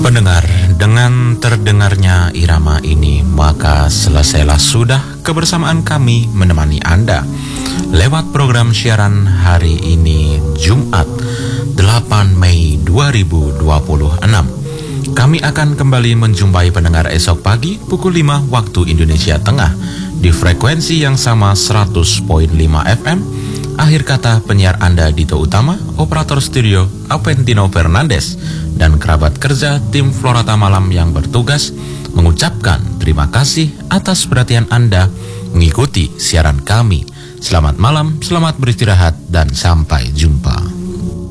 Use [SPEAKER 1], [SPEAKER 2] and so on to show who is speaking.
[SPEAKER 1] Pendengar, dengan terdengarnya irama ini, maka selesailah sudah kebersamaan kami menemani Anda lewat program siaran hari ini, Jumat 8 Mei 2026. Kami akan kembali menjumpai pendengar esok pagi pukul 5 waktu Indonesia Tengah di frekuensi yang sama 100.5 FM. Akhir kata penyiar Anda Dito Utama, operator studio Aventino Fernandes, dan kerabat kerja tim Florata Malam yang bertugas mengucapkan terima kasih atas perhatian Anda mengikuti siaran kami. Selamat malam, selamat beristirahat, dan sampai jumpa.